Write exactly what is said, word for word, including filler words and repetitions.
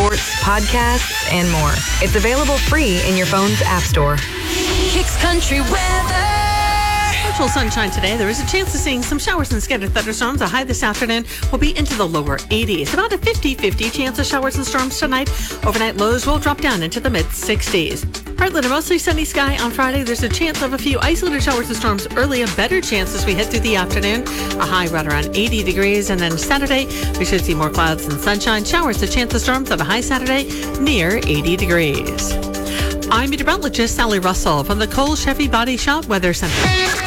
sports, podcasts, and more. It's available free in your phone's app store. Kicks Country Weather. Partial sunshine today. There is a chance of seeing some showers and scattered thunderstorms. A high this afternoon will be into the lower eighties. About a fifty-fifty chance of showers and storms tonight. Overnight lows will drop down into the mid-sixties. Partly to mostly sunny sky on Friday. There's a chance of a few isolated showers and storms early. A better chance as we head through the afternoon. A high right around eighty degrees. And then Saturday, we should see more clouds and sunshine. Showers, a chance of storms of a high Saturday near eighty degrees. I'm meteorologist Sally Russell from the Cole Chevy Body Shop Weather Center.